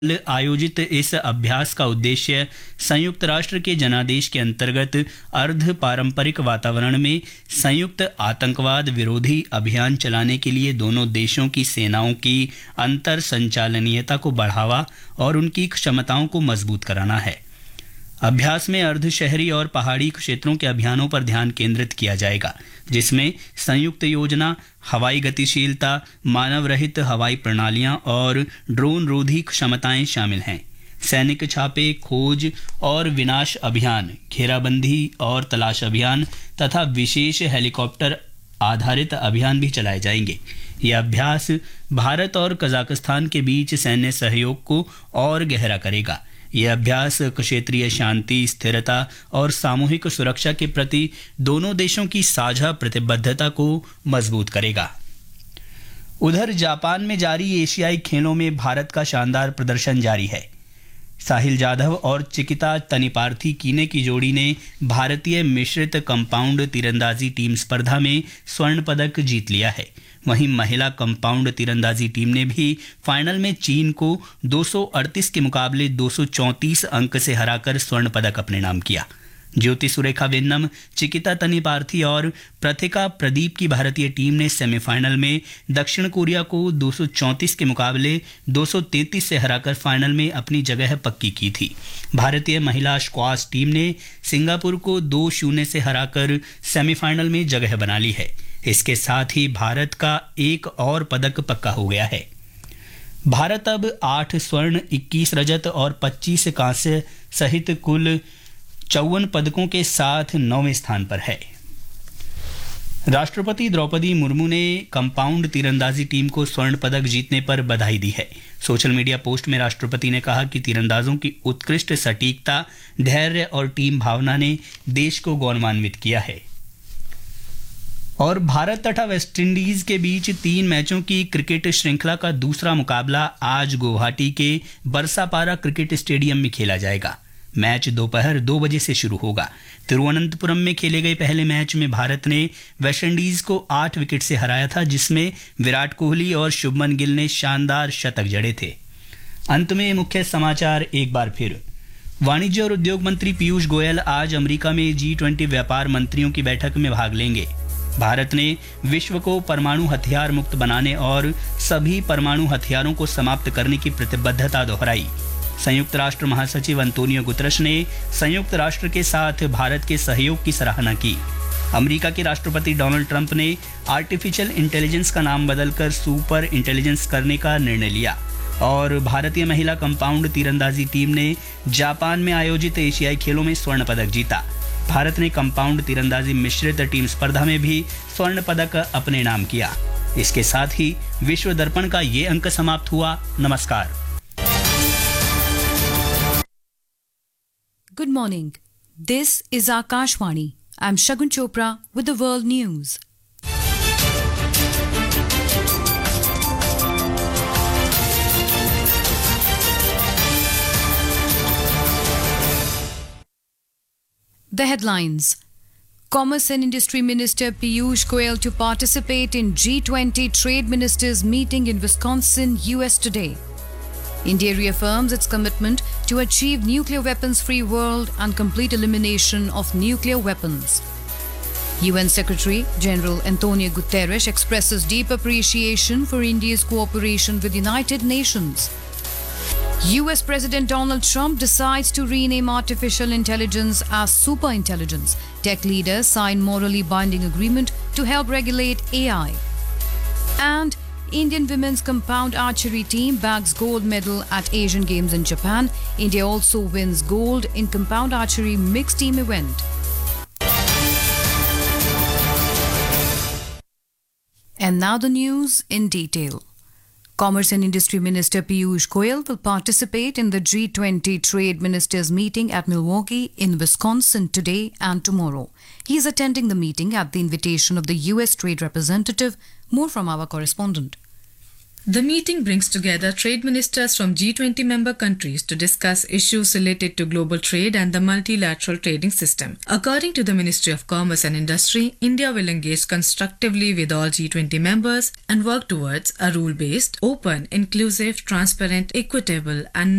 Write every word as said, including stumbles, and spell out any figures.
आयोजित इस अभ्यास का उद्देश्य संयुक्त राष्ट्र के जनादेश के अंतर्गत अर्ध पारंपरिक वातावरण में संयुक्त आतंकवाद विरोधी अभियान चलाने के लिए दोनों देशों की सेनाओं की अंतर संचालनीयता को बढ़ावा और उनकी क्षमताओं को मजबूत कराना है। अभ्यास में अर्ध शहरी और पहाड़ी क्षेत्रों के अभियानों पर ध्यान केंद्रित किया जाएगा, जिसमें संयुक्त योजना, हवाई गतिशीलता, मानव रहित हवाई प्रणालियां और ड्रोन रोधी क्षमताएं शामिल हैं। सैनिक छापे, खोज और विनाश अभियान, घेराबंदी और तलाश अभियान तथा विशेष हेलीकॉप्टर आधारित अभियान भी चलाए जाएंगे। यह अभ्यास भारत और कजाकिस्तान के बीच सैन्य सहयोग को और गहरा करेगा। यह अभ्यास क्षेत्रीय शांति, स्थिरता और सामूहिक सुरक्षा के प्रति दोनों देशों की साझा प्रतिबद्धता को मजबूत करेगा। उधर जापान में जारी एशियाई खेलों में भारत का शानदार प्रदर्शन जारी है। साहिल जाधव और चिकिता तनिपार्थी कीने की जोड़ी ने भारतीय मिश्रित कंपाउंड तीरंदाजी टीम स्पर्धा में स्वर्ण पदक जीत लिया है। वहीं महिला कंपाउंड तीरंदाजी टीम ने भी फाइनल में चीन को दो सौ अड़तीस के मुकाबले दो सौ चौंतीस अंक से हराकर स्वर्ण पदक अपने नाम किया। ज्योति सुरेखा वेन्नम, चिकिता तनिपार्थी और प्रतिका प्रदीप की भारतीय टीम ने सेमीफाइनल में दक्षिण कोरिया को दो सौ चौंतीस के मुकाबले दो सौ तैंतीस से हराकर फाइनल में अपनी जगह पक्की की थी। भारतीय महिला स्क्वाश टीम ने सिंगापुर को दो शून्य से हराकर सेमीफाइनल में जगह बना ली है। इसके साथ ही भारत का एक और पदक पक्का हो गया है। भारत अब आठ स्वर्ण, इक्कीस रजत और पच्चीस कांस्य सहित कुल चौवन पदकों के साथ नौवें स्थान पर है। राष्ट्रपति द्रौपदी मुर्मू ने कंपाउंड तीरंदाजी टीम को स्वर्ण पदक जीतने पर बधाई दी है। सोशल मीडिया पोस्ट में राष्ट्रपति ने कहा कि तीरंदाजों की उत्कृष्ट सटीकता, धैर्य और टीम भावना ने देश को गौरवान्वित किया है। और भारत तथा वेस्टइंडीज के बीच तीन मैचों की क्रिकेट श्रृंखला का दूसरा मुकाबला आज गुवाहाटी के बरसापारा क्रिकेट स्टेडियम में खेला जाएगा। मैच दोपहर दो बजे से शुरू होगा। तिरुवनंतपुरम में खेले गए पहले मैच में भारत ने वेस्टइंडीज को आठ विकेट से हराया था, जिसमें विराट कोहली और शुभमन गिल ने शानदार शतक जड़े थे। अंत में मुख्य समाचार एक बार फिर। वाणिज्य और उद्योग मंत्री पीयूष गोयल आज अमेरिका में जी ट्वेंटी व्यापार मंत्रियों की बैठक में भाग लेंगे। भारत ने विश्व को परमाणु हथियार मुक्त बनाने और सभी परमाणु हथियारों को समाप्त करने की प्रतिबद्धता दोहराई। संयुक्त राष्ट्र महासचिव अंतोनियो गुतरश ने संयुक्त राष्ट्र के साथ भारत के सहयोग की सराहना की। अमेरिका के राष्ट्रपति डोनाल्ड ट्रंप ने आर्टिफिशियल इंटेलिजेंस का नाम बदलकर सुपर इंटेलिजेंस करने का निर्णय लिया। और भारतीय महिला कंपाउंड तीरंदाजी टीम ने जापान में आयोजित एशियाई खेलों में स्वर्ण पदक जीता। भारत ने कंपाउंड तीरंदाजी मिश्रित टीम स्पर्धा में भी स्वर्ण पदक अपने नाम किया। इसके साथ ही विश्व दर्पण का ये अंक समाप्त हुआ। नमस्कार। Good morning. This is Akashvani. I'm Shagun Chopra with the world news. The headlines. Commerce and Industry Minister Piyush Goyal to participate in G twenty Trade Ministers meeting in Wisconsin, U S today. India reaffirms its commitment to achieve nuclear weapons-free world and complete elimination of nuclear weapons. U N Secretary General Antonio Guterres expresses deep appreciation for India's cooperation with the United Nations. U S President Donald Trump decides to rename artificial intelligence as superintelligence. Tech leaders sign morally binding agreement to help regulate A I. And Indian women's compound archery team bags gold medal at Asian Games in Japan. India also wins gold in compound archery mixed team event. And now the news in detail. Commerce and Industry Minister Piyush Goyal will participate in the G twenty Trade Ministers meeting at Milwaukee in Wisconsin today and tomorrow. He is attending the meeting at the invitation of the U S Trade Representative. More from our correspondent. The meeting brings together trade ministers from G twenty member countries to discuss issues related to global trade and the multilateral trading system. According to the Ministry of Commerce and Industry, India will engage constructively with all G twenty members and work towards a rule-based, open, inclusive, transparent, equitable and